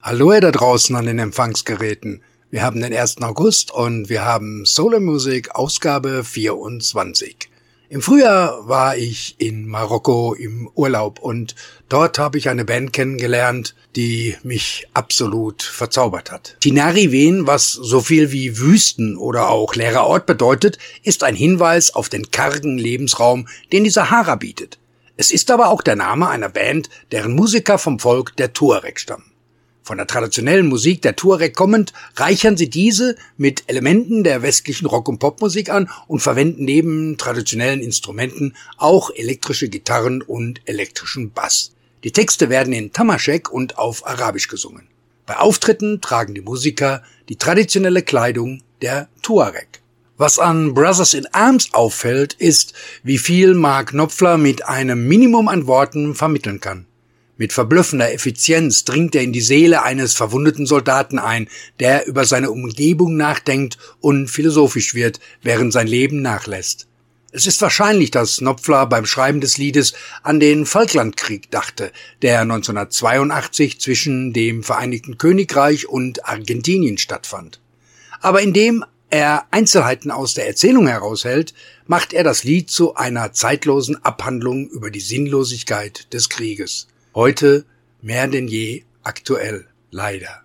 Hallo ihr da draußen an den Empfangsgeräten. Wir haben den 1. August und wir haben Solar Music Ausgabe 24. Im Frühjahr war ich in Marokko im Urlaub und dort habe ich eine Band kennengelernt, die mich absolut verzaubert hat. Tinariwen, was so viel wie Wüsten oder auch leerer Ort bedeutet, ist ein Hinweis auf den kargen Lebensraum, den die Sahara bietet. Es ist aber auch der Name einer Band, deren Musiker vom Volk der Tuareg stammen. Von der traditionellen Musik der Tuareg kommend, reichern sie diese mit Elementen der westlichen Rock- und Popmusik an und verwenden neben traditionellen Instrumenten auch elektrische Gitarren und elektrischen Bass. Die Texte werden in Tamaschek und auf Arabisch gesungen. Bei Auftritten tragen die Musiker die traditionelle Kleidung der Tuareg. Was an Brothers in Arms auffällt, ist, wie viel Mark Knopfler mit einem Minimum an Worten vermitteln kann. Mit verblüffender Effizienz dringt er in die Seele eines verwundeten Soldaten ein, der über seine Umgebung nachdenkt und philosophisch wird, während sein Leben nachlässt. Es ist wahrscheinlich, dass Knopfler beim Schreiben des Liedes an den Falklandkrieg dachte, der 1982 zwischen dem Vereinigten Königreich und Argentinien stattfand. Aber indem er Einzelheiten aus der Erzählung heraushält, macht er das Lied zu einer zeitlosen Abhandlung über die Sinnlosigkeit des Krieges. Heute mehr denn je aktuell, leider.